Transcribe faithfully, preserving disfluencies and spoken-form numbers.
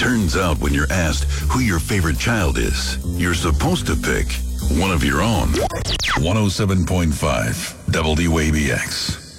Turns out when you're asked who your favorite child is, you're supposed to pick one of your own. one oh seven point five W A B X.